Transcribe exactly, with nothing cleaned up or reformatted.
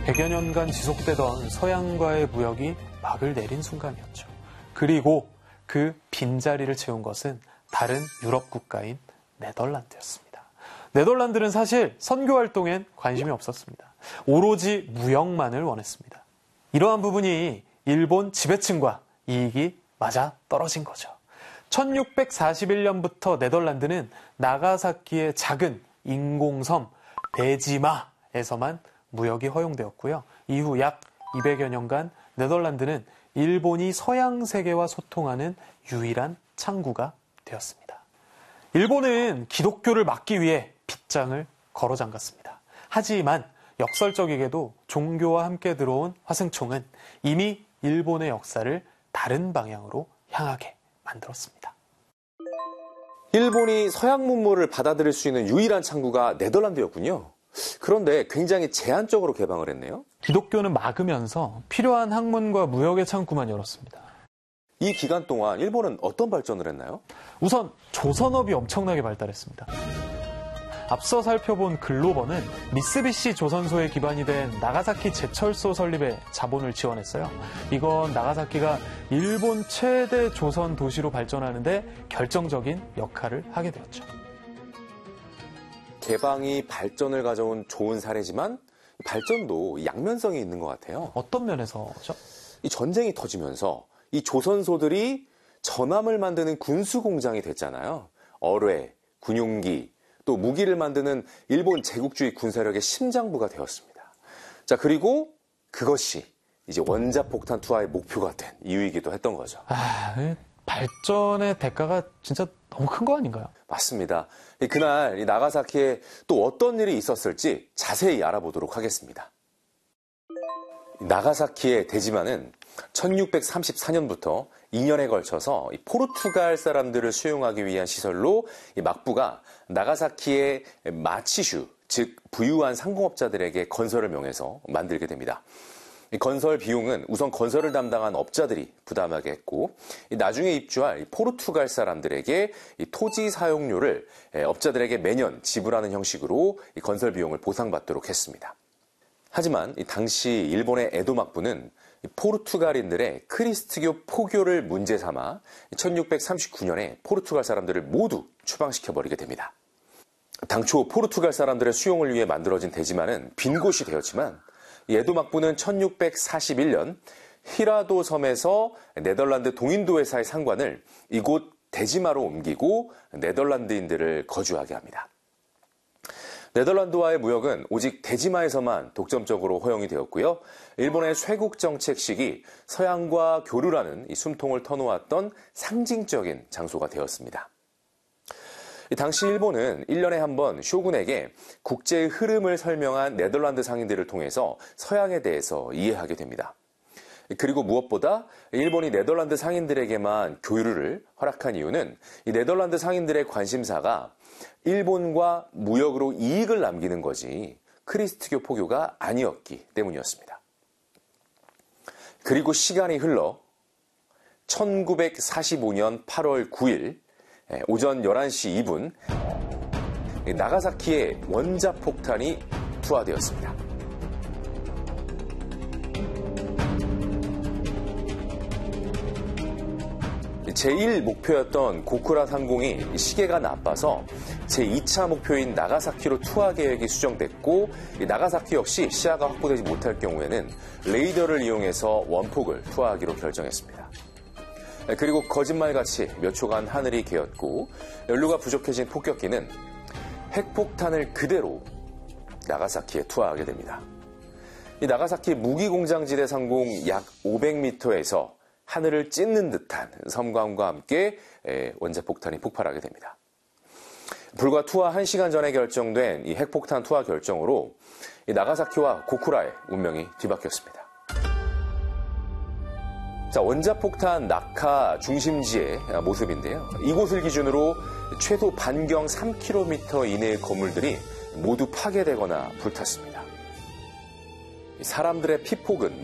백여 년간 지속되던 서양과의 무역이 막을 내린 순간이었죠. 그리고 그 빈자리를 채운 것은 다른 유럽 국가인 네덜란드였습니다. 네덜란드는 사실 선교 활동엔 관심이 없었습니다. 오로지 무역만을 원했습니다. 이러한 부분이 일본 지배층과 이익이 맞아 떨어진 거죠. 천육백사십일 년부터 네덜란드는 나가사키의 작은 인공섬 데지마에서만 무역이 허용되었고요. 이후 약 이백여 년간 네덜란드는 일본이 서양 세계와 소통하는 유일한 창구가 되었습니다. 일본은 기독교를 막기 위해 빗장을 걸어 잠갔습니다. 하지만 역설적이게도 종교와 함께 들어온 화승총은 이미 일본의 역사를 다른 방향으로 향하게 만들었습니다. 일본이 서양 문물을 받아들일 수 있는 유일한 창구가 네덜란드였군요. 그런데 굉장히 제한적으로 개방을 했네요. 기독교는 막으면서 필요한 학문과 무역의 창구만 열었습니다. 이 기간 동안 일본은 어떤 발전을 했나요? 우선 조선업이 엄청나게 발달했습니다. 앞서 살펴본 글로벌은 미쓰비시 조선소에 기반이 된 나가사키 제철소 설립에 자본을 지원했어요. 이건 나가사키가 일본 최대 조선 도시로 발전하는데 결정적인 역할을 하게 되었죠. 개방이 발전을 가져온 좋은 사례지만 발전도 양면성이 있는 것 같아요. 어떤 면에서죠? 이 전쟁이 터지면서 이 조선소들이 전함을 만드는 군수 공장이 됐잖아요. 어뢰, 군용기, 또 무기를 만드는 일본 제국주의 군사력의 심장부가 되었습니다. 자, 그리고 그것이 이제 원자폭탄 투하의 목표가 된 이유이기도 했던 거죠. 아, 발전의 대가가 진짜 너무 큰 거 아닌가요? 맞습니다. 그날 이 나가사키에 또 어떤 일이 있었을지 자세히 알아보도록 하겠습니다. 나가사키의 대지마는 천육백삼십사 년부터 이 년에 걸쳐서 포르투갈 사람들을 수용하기 위한 시설로 막부가 나가사키의 마치슈, 즉 부유한 상공업자들에게 건설을 명해서 만들게 됩니다. 건설 비용은 우선 건설을 담당한 업자들이 부담하게 했고, 나중에 입주할 포르투갈 사람들에게 토지 사용료를 업자들에게 매년 지불하는 형식으로 건설 비용을 보상받도록 했습니다. 하지만 당시 일본의 에도 막부는 포르투갈인들의 크리스트교 포교를 문제 삼아 천육백삼십구 년에 포르투갈 사람들을 모두 추방시켜버리게 됩니다. 당초 포르투갈 사람들의 수용을 위해 만들어진 대지마는 빈 곳이 되었지만 에도 막부는 천육백사십일 년 히라도 섬에서 네덜란드 동인도 회사의 상관을 이곳 대지마로 옮기고 네덜란드인들을 거주하게 합니다. 네덜란드와의 무역은 오직 대지마에서만 독점적으로 허용이 되었고요. 일본의 쇄국 정책식이 서양과 교류라는 이 숨통을 터놓았던 상징적인 장소가 되었습니다. 당시 일본은 일 년에 한 번 쇼군에게 국제의 흐름을 설명한 네덜란드 상인들을 통해서 서양에 대해서 이해하게 됩니다. 그리고 무엇보다 일본이 네덜란드 상인들에게만 교류를 허락한 이유는 이 네덜란드 상인들의 관심사가 일본과 무역으로 이익을 남기는 거지 크리스트교 포교가 아니었기 때문이었습니다. 그리고 시간이 흘러 천구백사십오 년 팔월 구일 오전 열한 시 이 분 나가사키에 원자폭탄이 투하되었습니다. 제일 목표였던 고쿠라 상공이 시계가 나빠서 제이 차 목표인 나가사키로 투하 계획이 수정됐고, 나가사키 역시 시야가 확보되지 못할 경우에는 레이더를 이용해서 원폭을 투하하기로 결정했습니다. 그리고 거짓말같이 몇 초간 하늘이 개었고 연료가 부족해진 폭격기는 핵폭탄을 그대로 나가사키에 투하하게 됩니다. 이 나가사키 무기공장지대 상공 약 오백 미터에서 하늘을 찢는 듯한 섬광과 함께 원자폭탄이 폭발하게 됩니다. 불과 투하 한 시간 전에 결정된 이 핵폭탄 투하 결정으로 이 나가사키와 고쿠라의 운명이 뒤바뀌었습니다. 자, 원자폭탄 낙하 중심지의 모습인데요. 이곳을 기준으로 최소 반경 삼 킬로미터 이내의 건물들이 모두 파괴되거나 불탔습니다. 사람들의 피폭은